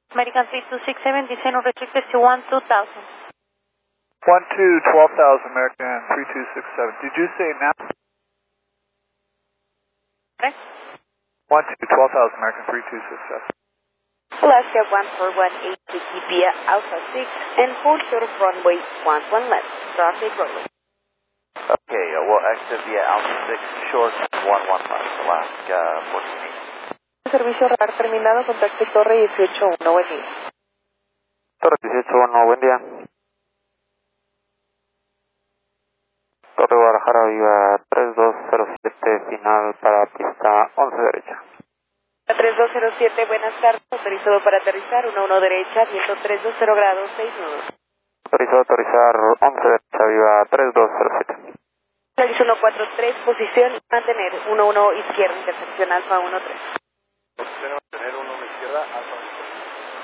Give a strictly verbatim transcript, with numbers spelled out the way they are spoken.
American three two six seven, descend restricted to one two thousand. one two, twelve thousand, American three two six seven. Did you say now? Correct. one two, twelve thousand, American three two six seven. Alaska one four one eight to via Alpha six and hold short of runway one one left. Traffic rolling. Okay, uh, we'll exit via Alpha six, short one one left, Alaska fourteen eight. Servicio radar terminado, contacto Torre dieciocho uno, buen día. Torre dieciocho uno, buen día. Torre Guadalajara, viva tres dos cero siete, final para pista once derecha. tres dos cero siete, buenas tardes, autorizado para aterrizar, uno uno derecha, viento tres dos cero grados, seis nudos. Autorizado a aterrizar once derecha, viva tres dos cero siete. Servicio uno cuatro tres, posición, mantener uno uno izquierda, intersección alfa uno tres. Posición mantener uno uno izquierda, alfa